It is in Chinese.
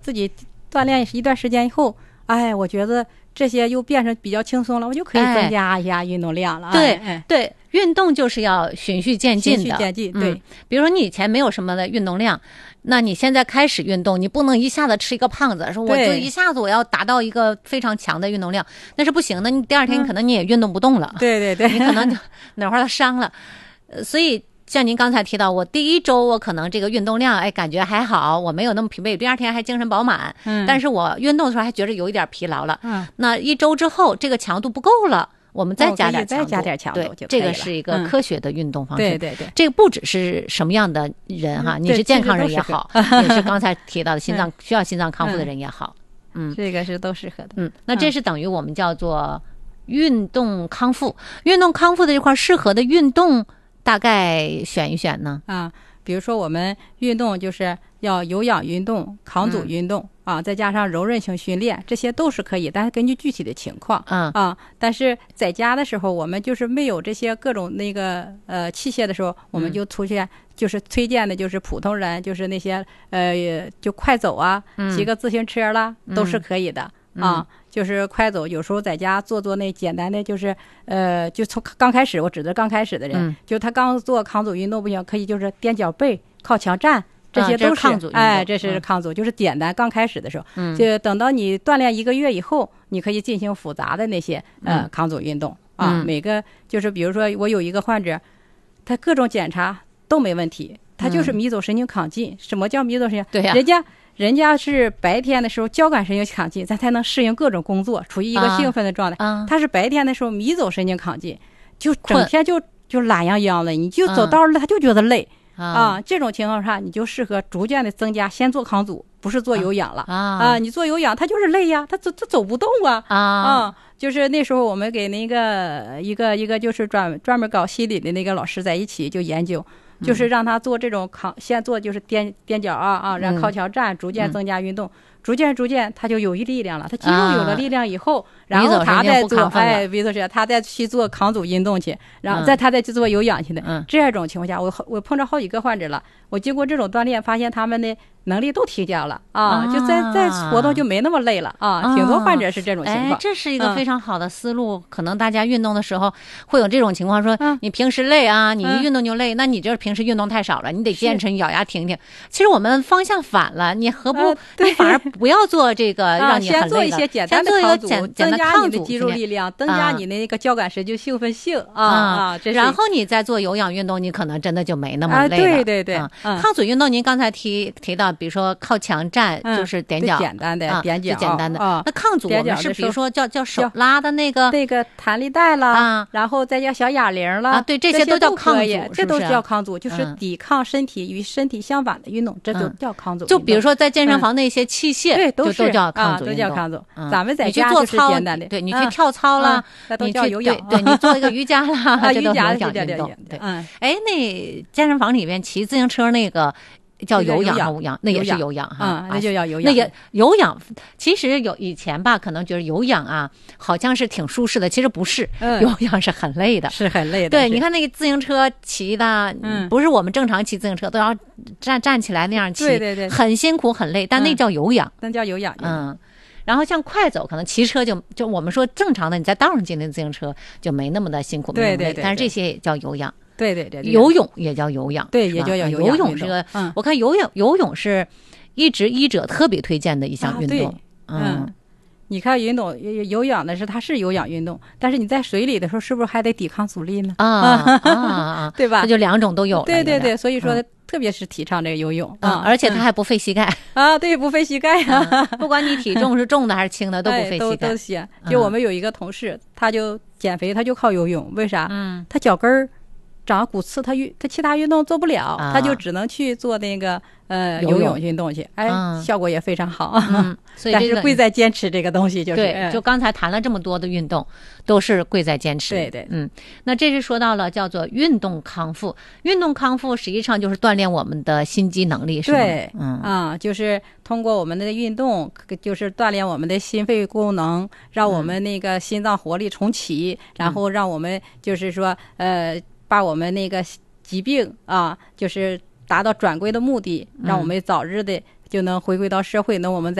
自己锻炼一段时间以后，哎，我觉得这些又变成比较轻松了，我就可以增加一下运动量了。 对对，运动就是要循序渐进的。 循序渐进，对。 比如说你以前没有什么的运动量，那你现在开始运动，你不能一下子吃一个胖子，说我就一下子我要达到一个非常强的运动量，那是不行的。你第二天可能你也运动不动了， 对对对， 你可能就哪块儿伤了。所以像您刚才提到，我第1周我可能这个运动量，哎，感觉还好，我没有那么疲惫，第二天还精神饱满。但是我运动的时候还觉得有一点疲劳了。那1周之后，这个强度不够了，我们再加点强度，对，这个是一个科学的运动方式。 对对对， 这个不只是什么样的人哈，你是健康人也好，也是刚才提到的心脏需要心脏康复的人也好， 这个是都适合的。 那这是等于我们叫做运动康复。运动康复的这块适合的运动，大概选一选呢？ 比如说我们运动就是要有氧运动、抗阻运动再加上柔韧性训练，这些都是可以，但是根据具体的情况但是在家的时候，我们就是没有这些各种那个器械的时候，我们就出现就是推荐的就是普通人，就是那些就快走骑个自行车啦，都是可以的就是快走，有时候在家做那简单的，就是就从刚开始，我指的刚开始的人，就他刚做抗阻运动不行，可以就是踮脚背、靠墙站，这些都是抗阻运动。 这是抗阻，就是简单刚开始的时候，就等到你锻炼1个月以后，你可以进行复杂的那些抗阻运动每个就是比如说我有一个患者，他各种检查都没问题，他就是迷走神经亢进。什么叫迷走神经？ 对呀， 人家是白天的时候交感神经亢进，咱才能适应各种工作，处于一个兴奋的状态。他是白天的时候迷走神经亢进，就整天就懒洋洋的，你就走道了他就觉得累这种情况下，你就适合逐渐的增加，先做抗阻，不是做有氧了你做有氧他就是累呀，他走不动就是那时候我们给那个一个就是专门搞心理的那个老师在一起就研究。就是让他做这种先做就是踮脚让靠墙站，逐渐增加运动，逐渐他就有力量了。他肌肉有了力量以后，然后他再做他再去做抗阻运动去，然后他再去做有氧去的。这种情况下，我碰着好几个患者了，我经过这种锻炼，发现他们的能力都提高了就在活动就没那么累了挺多患者是这种情况。 这是一个非常好的思路。可能大家运动的时候会有这种情况，说你平时累你一运动就累，那你就是平时运动太少了，你得坚持咬牙挺挺。其实我们方向反了，你何不你反而不要做这个让你很累的， 先做一些简单的抗阻，增加你的肌肉力量，增加你的那个交感神经兴奋性然后你再做有氧运动，你可能真的就没那么累了。 对抗阻运动您刚才提到，比如说靠墙站就是踮脚， 简单的踮脚， 简单的那抗阻我们是比如说叫手拉的那个弹力带啦然后再叫小哑铃啦对，这些都叫抗阻， 这都叫抗阻，就是抵抗身体与身体相反的运动，这就叫抗阻。 就比如说在健身房那些器械都叫抗阻运动， 都叫抗阻。咱们在家就是简单的， 对，你去跳操啦， 那都叫有氧。 对，你做一个瑜伽啦， 瑜伽有氧运动。对，那健身房里面骑自行车那个叫有氧还无氧？那也是有氧那就叫有氧。 那也有氧，其实以前吧，可能觉得有氧好像是挺舒适的，其实不是，有氧是很累的， 是很累的。 对，你看那个自行车骑的，不是我们正常骑自行车都要站起来那样骑， 对， 很辛苦很累，但那叫有氧， 那叫有氧。 然后像快走，可能骑车就我们说正常的你在道上骑那自行车就没那么的辛苦， 对， 但是这些也叫有氧。 对， 游泳也叫有氧， 对，也叫有氧。 游泳这个，我看游泳是一直医者特别推荐的一项运动。 你看有氧的是它是有氧运动，但是你在水里的时候是不是还得抵抗阻力呢？对吧？ 那就两种都有了。 对，所以说特别是提倡这个游泳而且它还不费膝盖对，不费膝盖不管你体重是重的还是轻的都不费膝盖。 都行。就我们有一个同事，他就减肥，他就靠游泳，为啥？他脚跟儿长骨刺，他其他运动做不了，他就只能去做那个游泳运动去，效果也非常好。 所以但是贵在坚持这个东西，就是对，就刚才谈了这么多的运动，都是贵在坚持。 对， 那这是说到了叫做运动康复。运动康复实际上就是锻炼我们的心肌能力，是吗？ 对，就是通过我们的运动，就是锻炼我们的心肺功能，让我们那个心脏活力重启，然后让我们就是说把我们那个疾病就是达到转归的目的，让我们早日的就能回归到社会，能我们